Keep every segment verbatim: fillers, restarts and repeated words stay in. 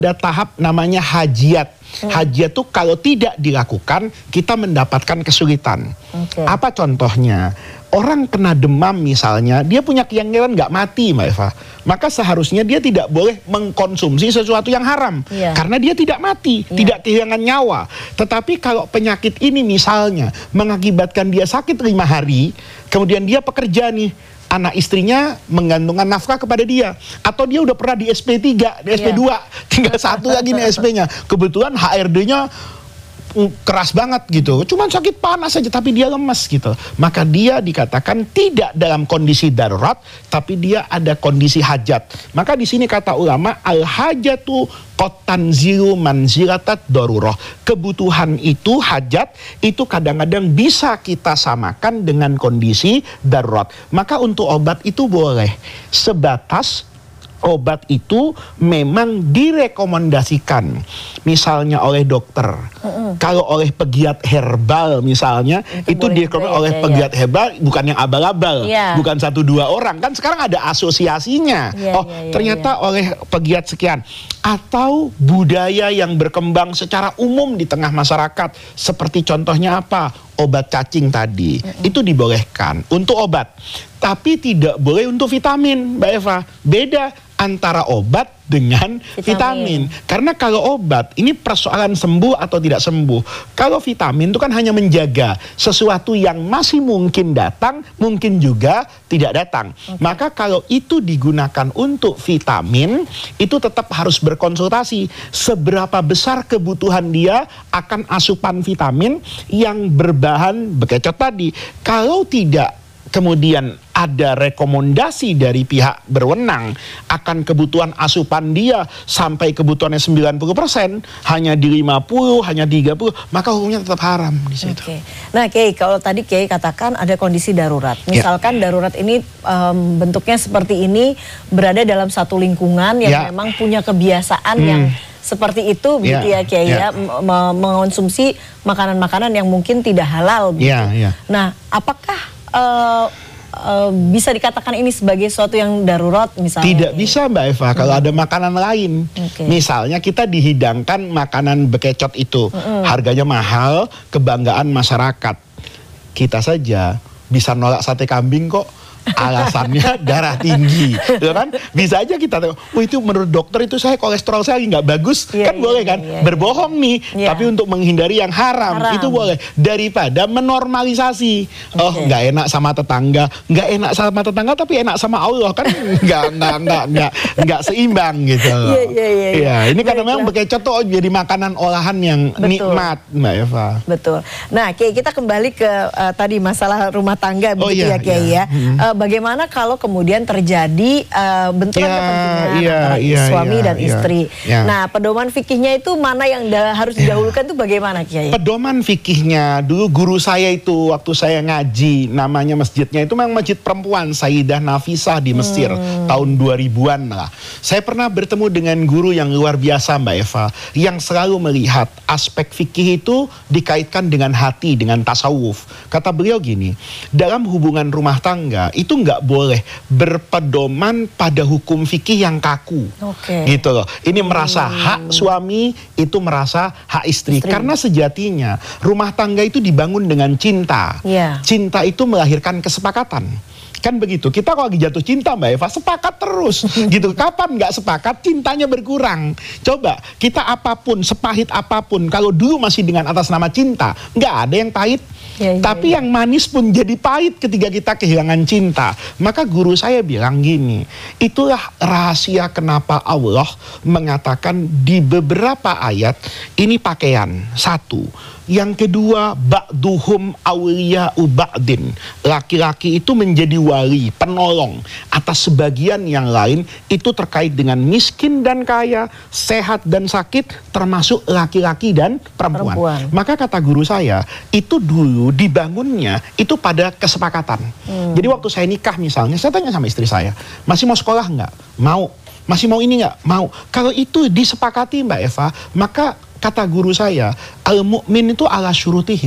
Ada tahap namanya hajiat. Hmm. Hajiat itu kalau tidak dilakukan, kita mendapatkan kesulitan. Okay. Apa contohnya? Orang kena demam misalnya, dia punya keyakinan nggak mati, Mbak Eva. Maka seharusnya dia tidak boleh mengkonsumsi sesuatu yang haram. Yeah. Karena dia tidak mati, yeah. tidak kehilangan nyawa. Tetapi kalau penyakit ini misalnya mengakibatkan dia sakit lima hari, kemudian dia pekerja nih, anak istrinya menggantungkan nafkah kepada dia, atau dia udah pernah di S P tiga, di S P dua, yeah. tinggal satu lagi nih S P-nya. Kebetulan H R D-nya keras banget gitu, cuman sakit panas saja tapi dia lemes gitu. Maka dia dikatakan tidak dalam kondisi darurat, tapi dia ada kondisi hajat. Maka di sini kata ulama, al hajatu qad tanzilu manzilatat darurah. Kebutuhan itu, hajat itu kadang-kadang bisa kita samakan dengan kondisi darurat. Maka untuk obat itu boleh, sebatas obat itu memang direkomendasikan, misalnya oleh dokter. Mm-hmm. Kalau oleh pegiat herbal misalnya, itu, itu direkomendasikan oleh ya, pegiat ya. herbal, bukan yang abal-abal, yeah. bukan satu dua orang. Kan sekarang ada asosiasinya. Yeah, oh yeah, yeah, ternyata yeah. oleh pegiat sekian. Atau budaya yang berkembang secara umum di tengah masyarakat, seperti contohnya apa? Obat cacing tadi, mm-hmm. itu dibolehkan untuk obat. Tapi tidak boleh untuk vitamin, Mbak Eva. Beda antara obat dengan vitamin. vitamin. Karena kalau obat, ini persoalan sembuh atau tidak sembuh. Kalau vitamin itu kan hanya menjaga sesuatu yang masih mungkin datang, mungkin juga tidak datang. Okay. Maka kalau itu digunakan untuk vitamin, itu tetap harus berkonsultasi. Seberapa besar kebutuhan dia akan asupan vitamin yang berbahan bekecot tadi. Kalau tidak, kemudian ada rekomendasi dari pihak berwenang akan kebutuhan asupan dia sampai kebutuhannya sembilan puluh persen, hanya di lima puluh, hanya tiga puluh, maka hukumnya tetap haram di situ. Okay. Nah, Kiai, kalau tadi Kiai katakan ada kondisi darurat. Misalkan ya. darurat ini um, bentuknya seperti ini, berada dalam satu lingkungan yang ya. memang punya kebiasaan hmm. yang seperti itu, begitu ya, ya Kiai ya, ya mengonsumsi makanan-makanan yang mungkin tidak halal begitu. Ya, ya. Nah, apakah Uh, uh, bisa dikatakan ini sebagai sesuatu yang darurat misalnya? Tidak bisa, Mbak Eva, kalau hmm. ada makanan lain. Okay. Misalnya kita dihidangkan makanan bekecot itu, hmm. harganya mahal, kebanggaan masyarakat. Kita saja bisa nolak sate kambing kok. Alasannya darah tinggi, ya kan? Bisa aja kita tahu, oh itu menurut dokter itu saya kolesterol saya nggak bagus, yeah, kan yeah, boleh kan? Yeah, yeah, Berbohong nih, yeah. tapi untuk menghindari yang haram, haram itu boleh. Daripada menormalisasi, okay. oh nggak enak sama tetangga, nggak enak sama tetangga tapi enak sama Allah, kan? Nggak nggak nggak nggak nggak seimbang gitu. Iya iya iya. Ya, ini karena memang bekecot tuh jadi makanan olahan yang Betul. nikmat, Mbak Eva. Betul. Nah, Kiai, kita kembali ke uh, tadi masalah rumah tangga, oh, begitu iya, ya Kiai iya. ya. Hmm. Uh, Bagaimana kalau kemudian terjadi uh, benturan ya, kepentingan iya, antara iya, suami iya, dan iya, istri. Iya. Nah, pedoman fikihnya itu mana yang harus didahulukan itu bagaimana, Kiai? Pedoman fikihnya dulu guru saya itu waktu saya ngaji, namanya masjidnya itu memang masjid perempuan, Sayyidah Nafisah di Mesir, hmm. tahun dua ribuan lah. Saya pernah bertemu dengan guru yang luar biasa, Mbak Eva, yang selalu melihat aspek fikih itu dikaitkan dengan hati, dengan tasawuf. Kata beliau gini, dalam hubungan rumah tangga itu nggak boleh berpedoman pada hukum fikih yang kaku, okay. gitu loh. Ini merasa hmm. hak suami, itu merasa hak istri. istri. Karena sejatinya rumah tangga itu dibangun dengan cinta. Yeah. Cinta itu melahirkan kesepakatan. Kan begitu, kita kalau lagi jatuh cinta, Mbak Eva, sepakat terus gitu. Kapan nggak sepakat, cintanya berkurang. Coba, kita apapun, sepahit apapun, kalau dulu masih dengan atas nama cinta, nggak ada yang pahit. Ya, ya, Tapi ya. yang manis pun jadi pahit ketika kita kehilangan cinta. Maka guru saya bilang gini, itulah rahasia kenapa Allah mengatakan di beberapa ayat, ini pakaian, satu. Yang kedua, ba'duhum awliya'u ba'din. Laki-laki itu menjadi wali, penolong atas sebagian yang lain. Itu terkait dengan miskin dan kaya, sehat dan sakit, termasuk laki-laki dan perempuan. perempuan. Maka kata guru saya, itu dulu dibangunnya itu pada kesepakatan. Hmm. Jadi waktu saya nikah misalnya, saya tanya sama istri saya, masih mau sekolah nggak? Mau. Masih mau ini nggak? Mau. Kalau itu disepakati, Mbak Eva, maka kata guru saya, al-mu'min itu ala syurutihim.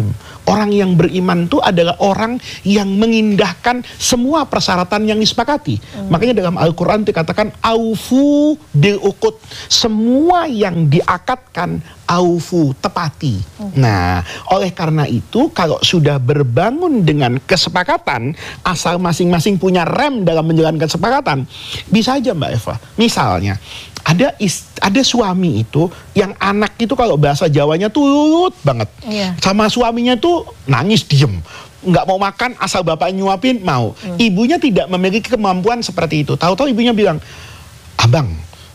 Orang yang beriman itu adalah orang yang mengindahkan semua persyaratan yang disepakati. Hmm. Makanya dalam Al-Quran dikatakan aufu bil uqud. Semua yang diakatkan aufu, tepati. Hmm. Nah, oleh karena itu kalau sudah berbangun dengan kesepakatan, asal masing-masing punya rem dalam menjalankan kesepakatan, bisa aja Mbak Eva. Misalnya ada is, ada suami itu yang anak itu kalau bahasa Jawanya tuh lurut banget. Yeah. Sama suaminya tuh nangis diem. Nggak mau makan asal bapak nyuapin mau. Hmm. Ibunya tidak memiliki kemampuan seperti itu. Tahu-tahu ibunya bilang, "Abang,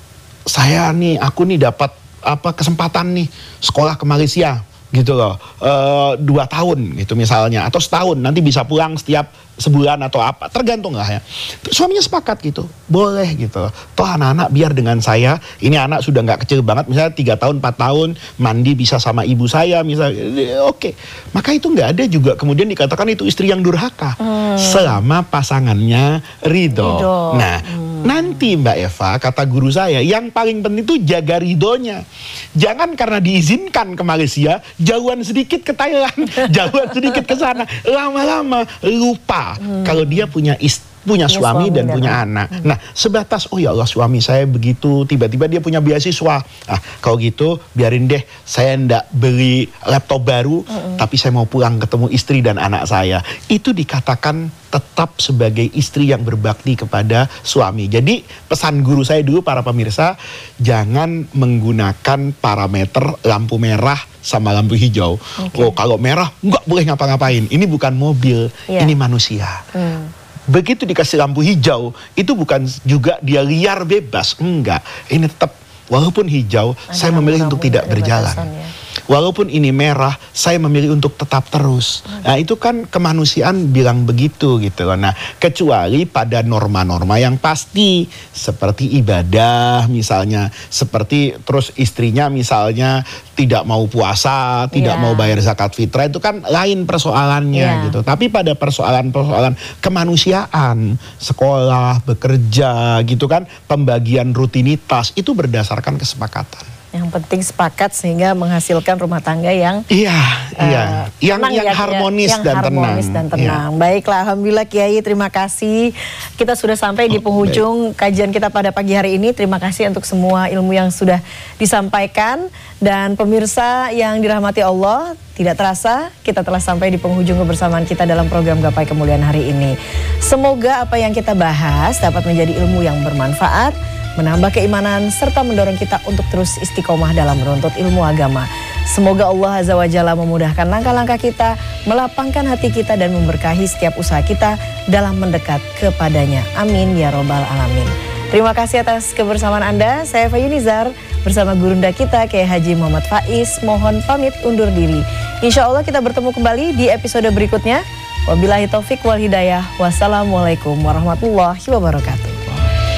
saya nih aku nih dapat apa kesempatan nih sekolah ke Malaysia gitu loh, e, dua tahun gitu misalnya, atau setahun, nanti bisa pulang setiap sebulan atau apa, tergantung lah ya." Suaminya sepakat gitu, boleh gitu, toh anak-anak biar dengan saya, ini anak sudah nggak kecil banget, misalnya tiga tahun, empat tahun, mandi bisa sama ibu saya misalnya, oke, okay. Maka itu nggak ada juga kemudian dikatakan itu istri yang durhaka, hmm. selama pasangannya ridho. ridho. Nah, hmm. nanti Mbak Eva, kata guru saya, yang paling penting itu jaga ridhonya. Jangan karena diizinkan ke Malaysia, jauhan sedikit ke Thailand, jauhan sedikit ke sana, lama-lama lupa hmm. kalau dia punya istri, punya suami, suami dan, dan punya anak. Hmm. Nah, sebatas oh ya Allah suami saya begitu, tiba-tiba dia punya beasiswa. Ah, kalau gitu biarin deh saya ndak beli laptop baru, hmm. tapi saya mau pulang ketemu istri dan anak saya. Itu dikatakan tetap sebagai istri yang berbakti kepada suami. Jadi pesan guru saya dulu para pemirsa, jangan menggunakan parameter lampu merah sama lampu hijau. Okay. Oh, kalau merah nggak boleh ngapa-ngapain. Ini bukan mobil, yeah. ini manusia. Hmm. Begitu dikasih lampu hijau, itu bukan juga dia liar bebas. Enggak, ini tetap walaupun hijau, ada saya memilih untuk tidak berjalan. Ya. Walaupun ini merah, saya memilih untuk tetap terus. Hmm. Nah itu kan kemanusiaan bilang begitu gitu. Nah kecuali pada norma-norma yang pasti, seperti ibadah misalnya, seperti terus istrinya misalnya tidak mau puasa, tidak yeah. mau bayar zakat fitrah, itu kan lain persoalannya yeah. gitu. Tapi pada persoalan-persoalan kemanusiaan, sekolah, bekerja gitu kan, pembagian rutinitas itu berdasarkan kesepakatan. Yang penting sepakat sehingga menghasilkan rumah tangga yang iya, uh, iya. yang, yang ya, harmonis, yang dan, harmonis tenang. dan tenang. Iya. Baiklah, alhamdulillah Kiai, terima kasih. Kita sudah sampai oh, di penghujung baik. kajian kita pada pagi hari ini. Terima kasih untuk semua ilmu yang sudah disampaikan, dan pemirsa yang dirahmati Allah. Tidak terasa kita telah sampai di penghujung kebersamaan kita dalam program Gapai Kemuliaan hari ini. Semoga apa yang kita bahas dapat menjadi ilmu yang bermanfaat, menambah keimanan, serta mendorong kita untuk terus istiqomah dalam menuntut ilmu agama. Semoga Allah Azza wa Jalla memudahkan langkah-langkah kita, melapangkan hati kita, dan memberkahi setiap usaha kita dalam mendekat kepadanya. Amin ya robbal alamin. Terima kasih atas kebersamaan Anda. Saya Eva Yunizar bersama gurunda kita Kiai Haji Muhammad Faiz. Mohon pamit undur diri. Insya Allah kita bertemu kembali di episode berikutnya. Wabillahi taufik wal hidayah. Wassalamualaikum warahmatullahi wabarakatuh.